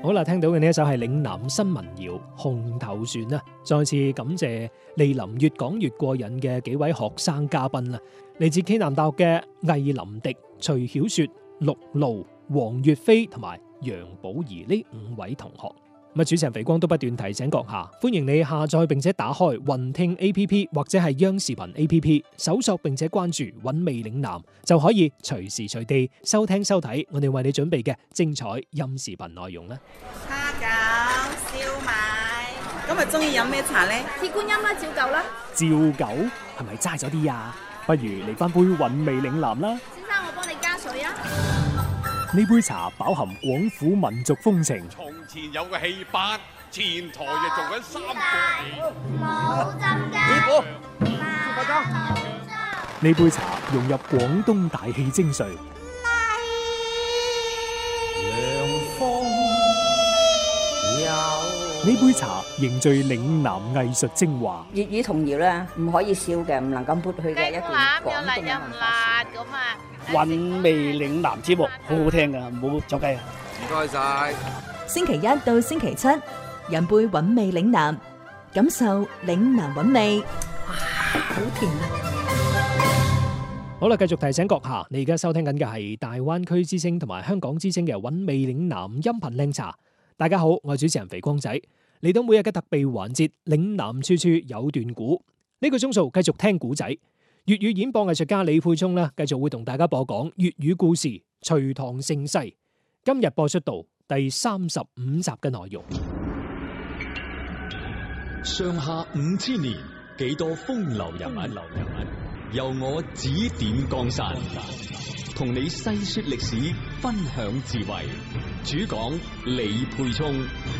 好啦，聽到嘅呢一首係嶺南新民謠《紅頭船》啊！再次感謝蒞臨越講越過癮嘅幾位學生嘉賓啦，嚟自暨南大學嘅魏林迪、徐曉雪、陸路、黃月飛同埋楊寶儀呢5位同學。咁主持人肥光都不斷提醒閣下，歡迎你下載並且打開雲聽 A.P.P 或者係央視頻 A.P.P 搜索並且關注韻味嶺南，就可以隨時隨地收聽收睇我哋為你準備嘅精彩音視頻內容啦。 蝦餃、燒賣，今日中意飲咩茶呢？ 鐵觀音啦，照舊啦。 照舊係咪齋咗啲啊？不如嚟翻杯韻味嶺南啦。 先生，我幫你加水啊。 呢杯茶飽含廣府民族風情。 從前有個戲班，前台就做緊3個戲。 冇浸㗎。 呢杯茶融入廣東大戲精髓。呢杯茶凝聚嶺南藝術精華。 粵語童謠咧，唔可以笑嘅，唔能夠抹去嘅一段廣東嘅文化。 韻味嶺南節目好好聽噶，唔好走雞啊！ 唔該晒。 星期一到星期七，飲杯韻味嶺南，感受嶺南韻味。哇，好甜啊！ 好啦，繼續提醒閣下，你而家收聽緊嘅係大灣區之聲同埋香港之聲嘅韻味嶺南音頻靚茶。大家好，我係主持人肥光仔，嚟到每日嘅特備環節嶺南處處有段古。呢個鐘數繼續聽古仔，粵語演播藝術家李沛聰繼續會同大家播講粵語故事《隋唐盛世》。今日播出到第35集嘅內容。 上下5000年，幾多風流人物，由我指點江山，同你細說歷史，分享智慧。主講李沛聰。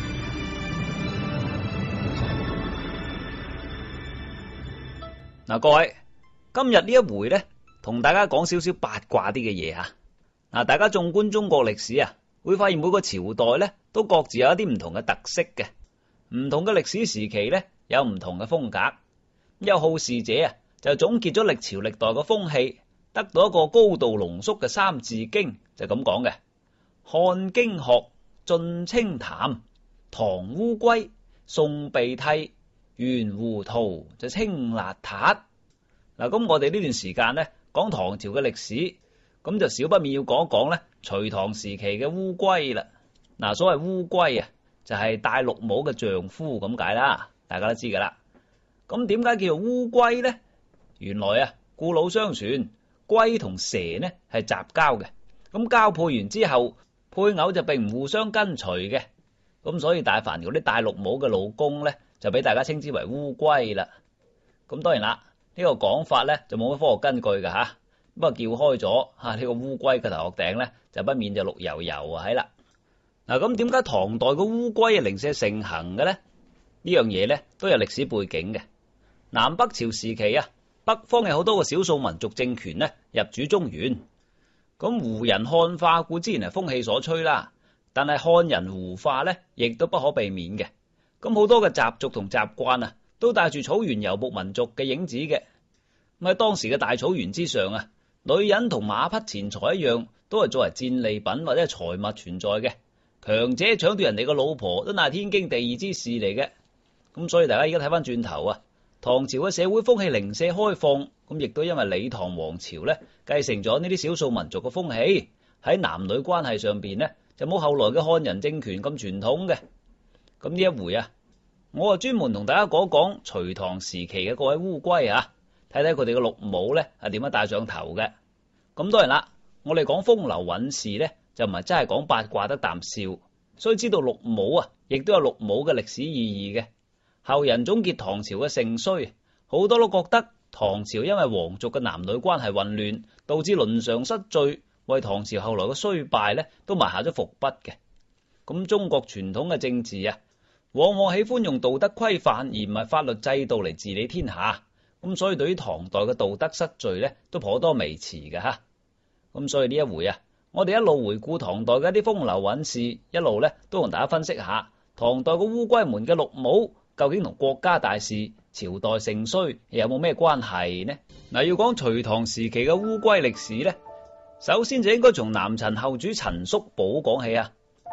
嗱，各位，今日呢一回咧，同大家講少少八卦啲嘅嘢吓。嗱，大家縱觀中國歷史啊，會發現每個朝代咧都各自有一啲唔同嘅特色嘅，唔同嘅歷史時期咧有唔同嘅風格。有好事者啊，就總結咗歷朝歷代嘅風氣，得到一個高度濃縮嘅三字經，就咁講嘅：漢經學，晉清談，唐烏龜，宋鼻涕，元胡塗就清邋遢。嗱，咁我哋呢段時間咧講唐朝嘅歷史，咁就少不免要講一講咧隋唐時期嘅烏龜啦。嗱，所謂烏龜啊，就係戴綠帽嘅丈夫咁解啦，大家都知噶啦。咁點解叫做烏龜咧？原來啊，故老相傳，龜同蛇呢係雜交嘅，咁交配完之後，配偶就並唔互相跟隨嘅，咁所以大凡嗰啲戴綠帽嘅老公咧，就俾大家稱之為烏龜啦。咁當然啦，呢個講法咧就冇乜科學根據噶吓，不過叫開咗吓呢個烏龜嘅頭殼頂咧，就不免就綠油油啊喺啦。嗱，咁點解唐代嘅烏龜係零舍盛行嘅咧？呢樣嘢咧都有歷史背景嘅。南北朝時期啊，北方有好多個少數民族政權咧入主中原，咁胡人漢化固之然係風氣所趨啦，但係漢人胡化咧亦都不可避免嘅。咁好多嘅習俗同習慣啊，都帶住草原游牧民族嘅影子嘅。咁喺當時嘅大草原之上啊，女人同馬匹錢財一樣，都係作為戰利品或者係財物存在嘅。強者搶奪人哋嘅老婆，都係天經地義之事嚟嘅。咁所以大家而家睇翻轉頭啊，唐朝嘅社會風氣零舍開放，咁亦都因為李唐王朝咧繼承咗呢啲少數民族嘅風氣，喺男女關係上邊咧就冇後來嘅漢人政權咁傳統嘅。咁呢一回啊，我啊專門同大家講講隋唐時期嘅各位烏龜啊，睇睇佢哋嘅綠帽咧係點樣戴上頭嘅。咁當然啦，我哋講風流韻事咧就唔係真係講八卦得啖笑，所以知道綠帽啊，亦都有綠帽嘅歷史意義嘅。後人總結唐朝嘅盛衰，好多都覺得唐朝因為皇族嘅男女關係混亂，導致倫常失序，為唐朝後來嘅衰敗咧都埋下咗伏筆嘅。咁中國傳統嘅政治啊，往往喜歡用道德規範而唔係法律制度嚟治理天下，咁所以對於唐代嘅道德失序咧都頗多微詞嘅吓。咁所以呢一回啊，我哋一路回顧唐代嘅一啲風流韻事，一路咧都同大家分析下唐代嘅烏龜們嘅綠帽究竟同國家大事、朝代盛衰有冇咩關係呢？嗱，要講隋唐時期嘅烏龜歷史咧，首先就應該從南陳後主陳叔寶講起啊。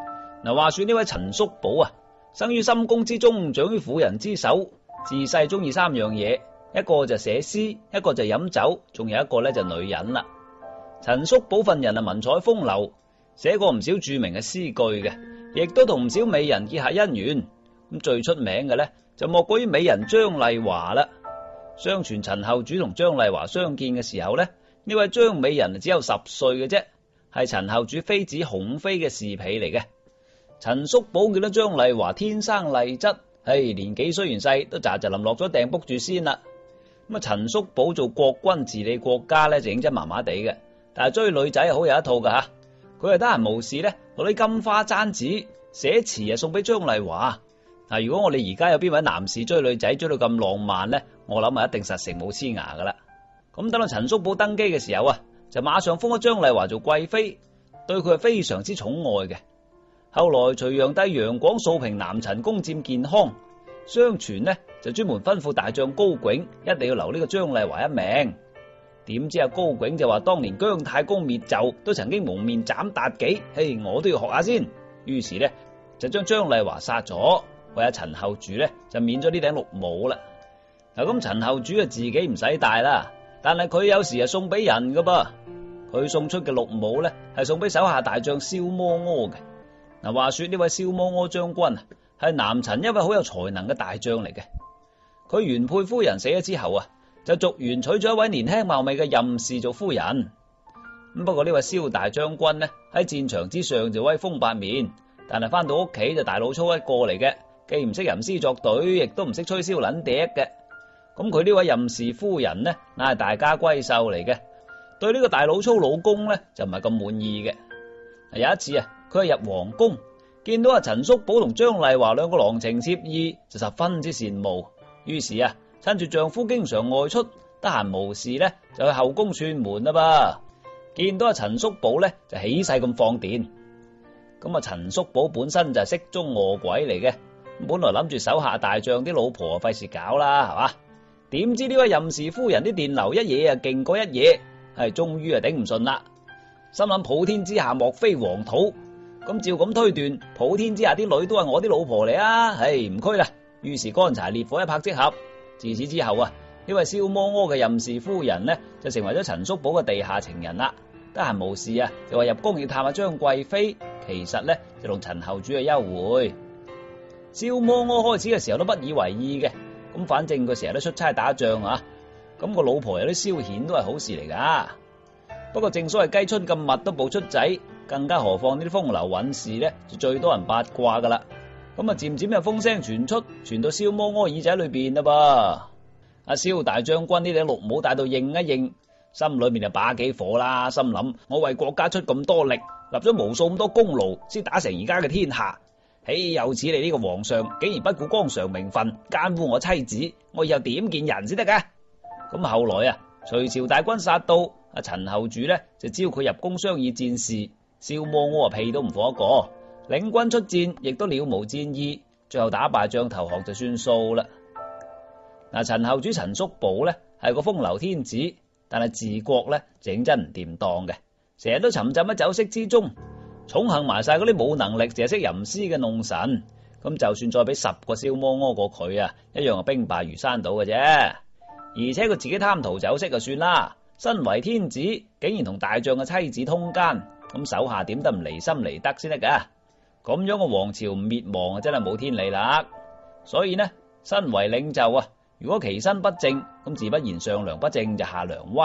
嗱，話說呢位陳叔寶啊，生於深宮之中，長於婦人之手，自細中意3樣嘢，一個就寫詩，一個就飲酒，仲有一個咧就女人啦。陳叔寶份人啊，文采風流，寫過唔少著名嘅詩句嘅，亦都同唔少美人結下姻緣。咁最出名嘅咧就莫過於美人張麗華啦。相傳陳後主同張麗華相見嘅時候咧，呢位張美人只有10歲嘅啫，係陳後主妃子孔妃嘅侍婢嚟嘅。陳叔寶見到張麗華天生麗質，年紀雖然細，都喳臨落咗訂卜住先啦。咁啊，陳叔寶做國君治理國家咧，就認真麻麻地嘅，但係追女仔好有一套噶吓。佢係得閒無事咧，攞啲金花簪子寫詞啊，送俾張麗華。嗱，如果我哋而家有邊位男士追女仔追到咁浪漫咧，我諗啊一定實成冇黐牙噶啦。咁等到陳叔寶登基嘅時候啊，就馬上封咗張麗華做貴妃，對佢係非常之寵愛嘅。後來隋煬帝楊廣掃平南陳，攻佔建康，相傳呢就專門吩咐大將高炯一定要留呢個張麗華一命。點知高炯就話當年姜太公滅紂都曾經蒙面斬妲己，我都要學下先。於是呢就將張麗華殺咗，為阿陳後主呢就免咗呢頂綠帽啦。嗱，咁陳後主啊自己唔使戴啦，但係佢有時係送俾人噶噃。佢送出嘅綠帽呢係送俾手下大將蕭摩柯嘅。嗱，話說呢位蕭摩柯將軍啊，係南陳一位好有才能嘅大將嚟嘅。佢原配夫人死咗之後啊，就續弦娶咗一位年輕貌美嘅任氏做夫人。咁不過呢位蕭大將軍呢，喺戰場之上就威風八面，但係翻到屋企就大老粗一個嚟嘅，既唔識吟詩作對，亦都唔識吹簫捻笛嘅。咁佢呢位任氏夫人呢，乃係大家閨秀嚟嘅，對呢個大老粗老公呢，就唔係咁滿意嘅。有一次啊，佢係入皇宮，見到阿陳叔寶同張麗華兩個郎情妾意，就十分之羨慕。於是啊，趁住丈夫經常外出，得閒無事呢，就去後宮串門啦噃。見到阿陳叔寶呢，就起勢咁放電。咁啊，陳叔寶本身就係色中餓鬼嚟嘅，本來諗住手下大將啲老婆費事搞啦，係嘛？點知呢位任氏夫人啲電流一嘢啊勁過一嘢，終於啊頂唔順啦。心諗普天之下莫非黃土，咁照咁推斷，普天之下啲女都係我啲老婆嚟啊！唔拘啦，於是乾柴烈火一拍即合。自此之後啊，呢位蕭摩柯嘅任氏夫人呢，就成為咗陳叔寶嘅地下情人啦。得閒無事啊，就話入宮要探下張貴妃，其實呢就同陳後主去幽會。蕭摩柯開始嘅時候都不以為意嘅，咁反正佢成日都出差打仗啊，咁個老婆有啲消遣都係好事嚟噶。不過正所謂雞春咁密都爆出仔，更加何況呢啲風流韻事呢，就最多人八卦噶啦。咁啊，漸漸有風聲傳出，傳到蕭摩柯耳仔裏邊啦噃。阿蕭大將軍呢頂綠帽戴到應一應，心裏面就把幾火啦。心諗我為國家出咁多力，立咗無數咁多功勞，先打成而家嘅天下。有此你呢個皇上竟然不顧綱常名分，奸污我妻子，我以後點見人先得噶？咁後來啊，隋朝大軍殺到，阿陳後主呢就招佢入宮商議戰事，蕭摩柯屁都唔放一個，領軍出戰亦都了無戰意，最後打敗仗投降就算數啦。嗱，陳後主陳叔寶呢係個風流天子，但係治國呢整真唔掂當嘅，成日都沉浸喺酒色之中，寵幸埋晒嗰啲冇能力淨係識吟詩嘅弄臣。咁就算再俾10個蕭摩柯過佢啊，一樣係兵敗如山倒嘅啫。而且佢自己貪圖酒色就算啦，身為天子竟然同大將嘅妻子通姦，咁手下點得唔離心離德先得噶？咁樣個王朝唔滅亡啊，真係冇天理啦。所以呢，身為領袖啊，如果其身不正，咁自不然上梁不正就下梁歪。